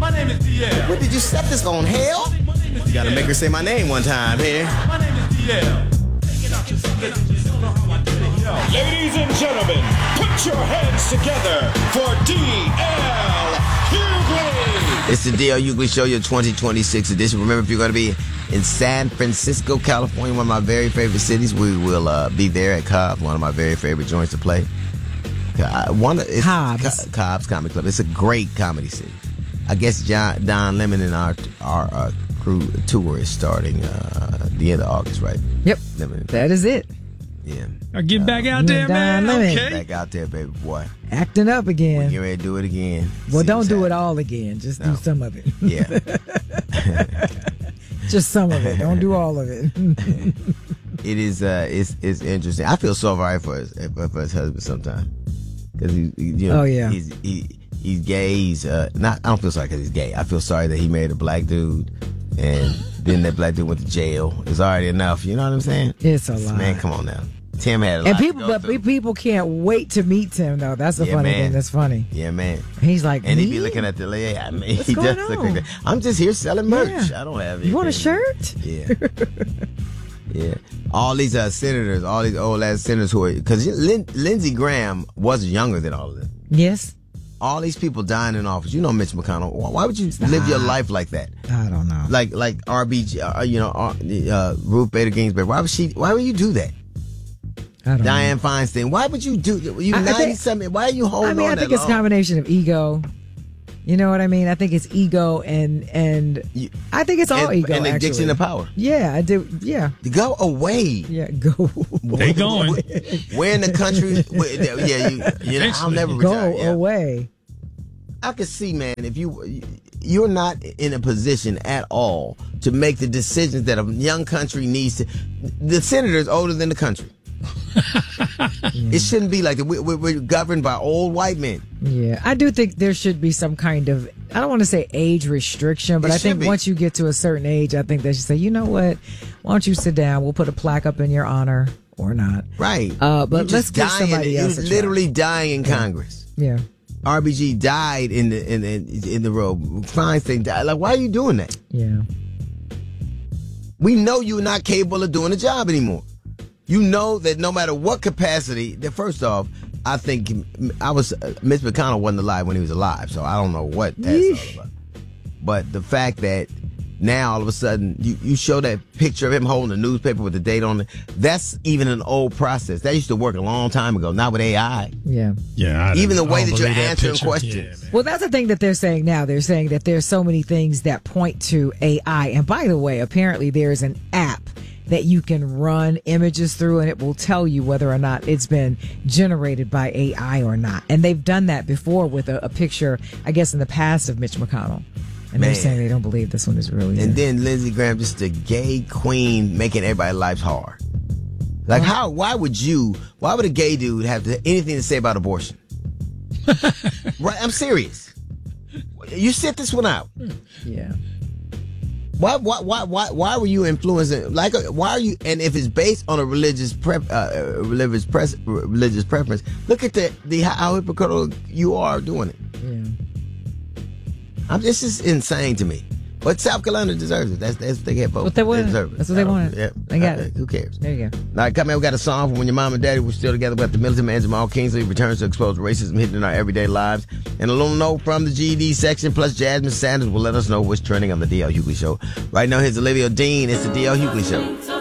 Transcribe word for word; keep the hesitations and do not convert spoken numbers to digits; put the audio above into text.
My name is D L. Where did you set this on, hell? You gotta make her say my name one time here. My name is D L. Ladies and gentlemen, put your hands together for D L Hughley. It's the D L Hughley Show, your twenty twenty-six edition. Remember, if you're going to be in San Francisco, California, one of my very favorite cities, we will uh, be there at Cobb's, one of my very favorite joints to play. Uh, one, it's Cobb's. Co- Cobb's Comedy Club. It's a great comedy city. I guess John, Don Lemon and our our uh, crew tour is starting uh, the end of August, right? Yep. Lemon. That is it. Yeah. Now get back out You there, and man. Don Lemon. Okay. Back out there, baby boy. Acting up We again. get ready to do it again. Well, See don't what's do it happening. all again. Just No. do some of it. Yeah. Just some of it. Don't do all of it. It is. Uh, it's it's interesting. I feel so sorry for his for his husband sometimes because he, he, you know, Oh, yeah. he's he, he's gay. He's uh, not. I don't feel sorry because he's gay. I feel sorry that he married a black dude, and then that black dude went to jail. It's already enough. You know what I'm saying? It's a lot. Man, come on now. Tim had a lot And to people, go but through. people can't wait to meet Tim, though. That's the Yeah, funny man. thing. That's funny. Yeah, man. He's like, And me? he be looking at the lady. I mean, What's he going just look on? like that. I'm just here selling merch. Yeah. I don't have You want a anything. shirt? Yeah. Yeah. All these uh, senators, all these old ass senators who are, because Lin- Lindsey Graham was younger than all of them. Yes. All these people dying in office. You know Mitch McConnell. Why why would you live your life like that? I don't know. Like like R B G, uh, you know, uh, uh, Ruth Bader Ginsburg. Why would she? Why would you do that? I don't Dianne know. Feinstein. Why would you do? You I- I ninety think- something. Why are you holding I mean, on I think that it's a long? combination of ego. You know what I mean? I think it's ego and and You- I think it's all and, ego. and addiction actually. to power. Yeah, I do. Yeah, Go away. yeah. Go, They going. Where in the country? where- yeah, you, you know, I'll never go retire. Yeah. away. I can see, man, if you you're not in a position at all to make the decisions that a young country needs to. The senator is older than the country. It shouldn't be like that. We, we, we're governed by old white men. Yeah, I do think there should be some kind of, I don't want to say age restriction, but It I should think be. once you get to a certain age, I think they should say, you know what? Why don't you sit down? We'll put a plaque up in your honor or not. Right. Uh, but You let's just give dying- somebody else a You're try. literally dying in Congress. Yeah. R B G died in the in the in the road. Feinstein died. Like, why are you doing that? Yeah. We know you're not capable of doing the job anymore. You know that no matter what capacity, that first off, I think I was uh, Mitch McConnell wasn't alive when he was alive, so I don't know what that's Yeesh. all about. But the fact that now all of a sudden you, you show that picture of him holding a newspaper with the date on it, that's even an old process. That used to work a long time ago, not with A I. Yeah. Yeah. I Even don't- the way I don't that you're believe answering picture. questions. Yeah, man. Well, that's the thing that they're saying now. They're saying that there's so many things that point to A I. And by the way, apparently there's an app that you can run images through and it will tell you whether or not it's been generated by A I or not. And they've done that before with a, a picture, I guess, in the past of Mitch McConnell. And Man. they're saying they don't believe this one is really And him. then Lindsey Graham, just a gay queen, making everybody's lives hard. Like, how? Why would you? Why would a gay dude have to, anything to say about abortion? Right? I'm serious. You sit this one out. Yeah. Why? Why? Why? Why? Why were you influencing? Like, uh, why are you? And if it's based on a religious prep, uh, religious press, religious preference, look at the the how hypocritical you are doing it. Yeah. I'm, this is insane to me. But South Carolina deserves it. That's that's what they get voted. What they wanted. deserve it. That's what they I don't- wanted. Yeah, They got Uh, it. Who cares? There you go. All right, come here. We got a song from when your mom and daddy were still together. We got the militant man Jamal Kingsley returns to expose racism hidden in our everyday lives. And a little note from the G E D section, plus Jasmine Sanders will let us know what's trending on the D L Hughley Show. Right now, here's Olivia Dean. It's the D L Hughley Show.